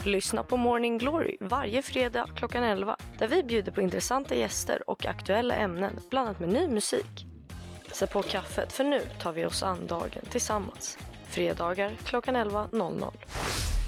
Lyssna på Morning Glory varje fredag klockan 11, där vi bjuder på intressanta gäster och aktuella ämnen blandat med ny musik. Sätt på kaffet, för nu tar vi oss an dagen tillsammans. Fredagar klockan 11.00.